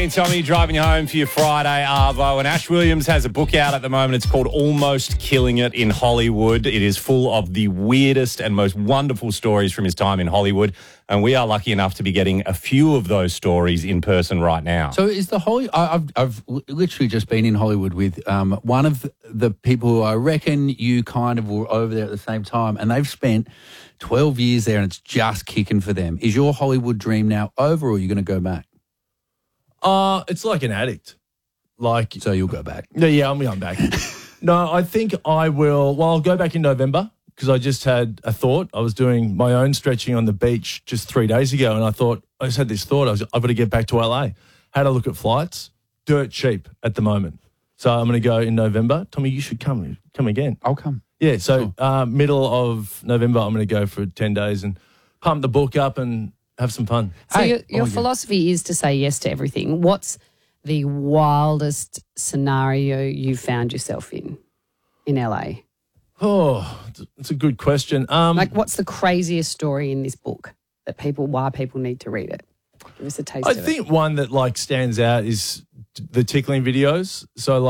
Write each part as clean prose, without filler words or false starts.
Scotty and Tommy driving you home for your Friday arvo. And Ash Williams has a book out at the moment. It's called Almost Killing It in Hollywood. It is full of the weirdest and most wonderful stories from his time in Hollywood. And we are lucky enough to be getting a few of those stories in person right now. So is the I've literally just been in Hollywood with one of the people who I reckon you kind of were over there at the same time, and they've spent 12 years there and it's just kicking for them. Is your Hollywood dream now over, or are you going to go back? It's like an addict. So you'll go back? Yeah, I'm going back. No, I think I will. Well, I'll go back in November because I just had a thought. I was doing my own stretching on the beach just 3 days ago, and I just had this thought. I've got to get back to LA. Had a look at flights. Dirt cheap at the moment. So I'm going to go in November. Tommy, you should come again. I'll come. Yeah, so middle of November, I'm going to go for 10 days and pump the book up and have some fun. So your philosophy is to say yes to everything. What's the wildest scenario you found yourself in LA? Oh, it's a good question. What's the craziest story in this book why people need to read it? Give us a taste of it. I think one that stands out is the tickling videos. So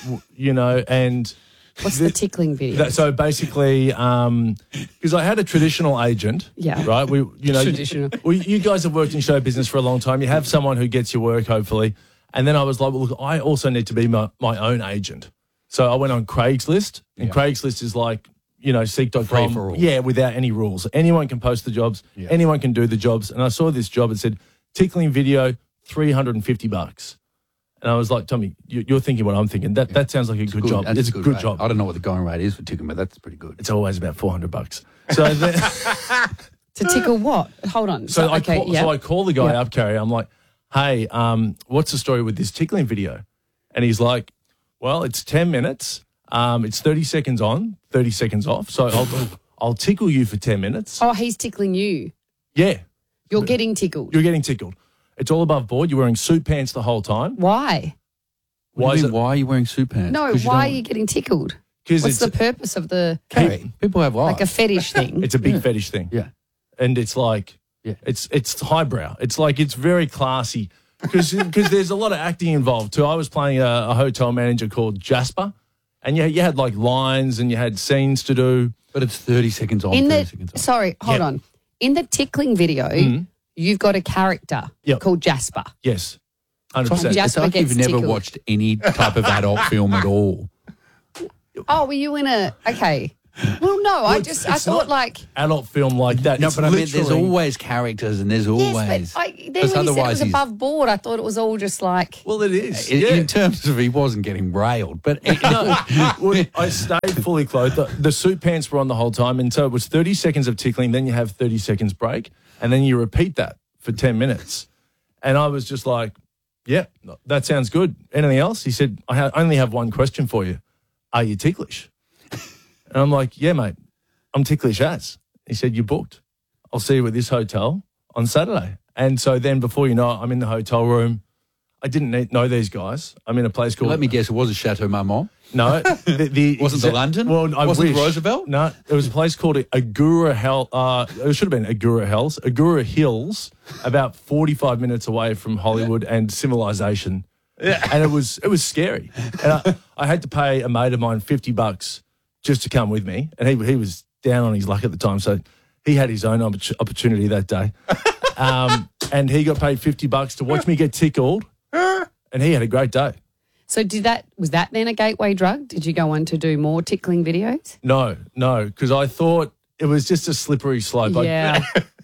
and what's the tickling video? So basically, because I had a traditional agent, right? Traditional. You guys have worked in show business for a long time. You have someone who gets your work, hopefully. And then I was like, well, look, I also need to be my own agent. So I went on Craigslist, and Craigslist is Seek.com. Free for all. Yeah, without any rules. Anyone can post the jobs. Yeah. Anyone can do the jobs. And I saw this job. It said, tickling video, $350. And I was like, Tommy, you're thinking what I'm thinking. That sounds like a good job. It's a good job. I don't know what the going rate is for tickling, but that's pretty good. It's always about $400. So to tickle what? Hold on. So I call the guy up, Carrie. I'm like, hey, what's the story with this tickling video? And he's like, well, it's 10 minutes. It's 30 seconds on, 30 seconds off. So I'll tickle you for 10 minutes. Oh, he's tickling you. Yeah. You're getting tickled. You're getting tickled. It's all above board. You're wearing suit pants the whole time. Why? Why are you wearing suit pants? No, why are you getting tickled? What's the purpose of the... People have lives. Like a fetish thing. It's a big fetish thing. Yeah. And it's it's highbrow. It's very classy because there's a lot of acting involved too. I was playing a hotel manager called Jasper, and you had lines and you had scenes to do. But it's 30 seconds on, 30 seconds off. Sorry, hold on. In the tickling video, you've got a character called Jasper. Yes, 100%. Jasper it's like gets you've never tickled. watched any type of adult film at all. Oh, were you in a... Okay. Well, no, I thought adult film like that. No, but I mean, there's always characters and there's always... Yes, but then when you said it was above board, I thought it was all just like... Well, it is. In terms of he wasn't getting railed, but... I stayed fully clothed. The suit pants were on the whole time, and so it was 30 seconds of tickling, then you have 30 seconds break, and then you repeat that for 10 minutes. And I was just like, yeah, that sounds good. Anything else? He said, I only have one question for you. Are you ticklish? And I'm like, yeah, mate, I'm ticklish as. He said, you booked. I'll see you at this hotel on Saturday. And so then before you know it, I'm in the hotel room. I didn't know these guys. I'm in a place called... Let me guess, it was a Chateau Marmont? No. Wasn't the London? Well, wasn't it Roosevelt? No, it was a place called Agura it should have been Agura Hills, about 45 minutes away from Hollywood and civilization. Yeah. And it was scary. And I had to pay a mate of mine $50 just to come with me. And he was down on his luck at the time, so he had his own opportunity that day. And he got paid $50 to watch me get tickled, and he had a great day. So was that then a gateway drug? Did you go on to do more tickling videos? No, because I thought it was just a slippery slope. Yeah.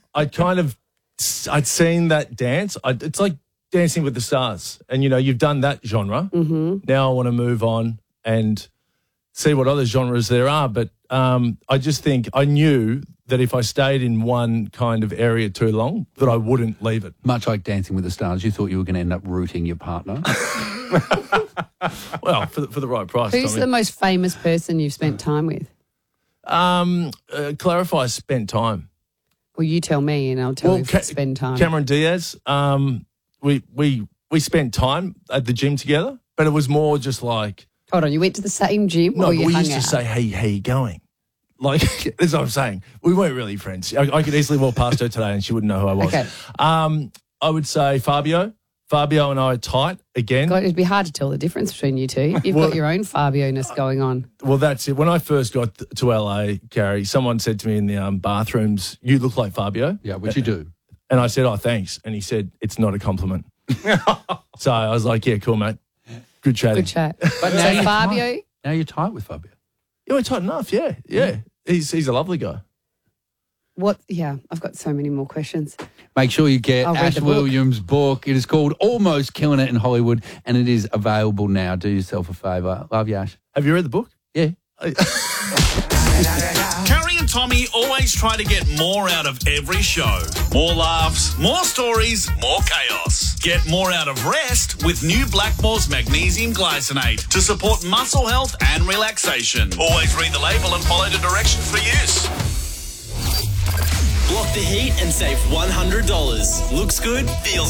I'd seen that dance. It's like Dancing with the Stars. And, you've done that genre. Mm-hmm. Now I want to move on and see what other genres there are. But I just think I knew that if I stayed in one kind of area too long, that I wouldn't leave it. Much like Dancing with the Stars, you thought you were going to end up rooting your partner. Well, for the right price. Who's the most famous person you've spent time with? Clarify spent time. Well, you tell me and I'll tell you if it's spend time. Cameron Diaz, we spent time at the gym together, but it was more just like... Hold on, you went to the same gym or you we hung used out? to say, hey, how you going? Like, that's what I'm saying. We weren't really friends. I could easily walk past her today and she wouldn't know who I was. Okay. I would say Fabio Fabio and I are tight again. God, it'd be hard to tell the difference between you two. You've got your own Fabio-ness going on. Well, that's it. When I first got to LA, Carrie, someone said to me in the bathrooms, "You look like Fabio." Yeah, which you do. And I said, "Oh, thanks." And he said, "It's not a compliment." So I was like, "Yeah, cool, mate. Good chatting." Good chat. But So Fabio, Now you're tight with Fabio. Yeah, we're tight enough. Yeah. He's a lovely guy. what? Yeah, I've got so many more questions. Make sure you get I'll read Ash the book. Williams' book. It is called Almost Killing It in Hollywood, and it is available now. Do yourself a favour. Love you, Ash. Have you read the book? Yeah. Carrie and Tommy always try to get more out of every show. More laughs, more stories, more chaos. Get more out of rest with new Blackmore's Magnesium Glycinate to support muscle health and relaxation. Always read the label and follow the directions for use. Block the heat and save $100. Looks good, feels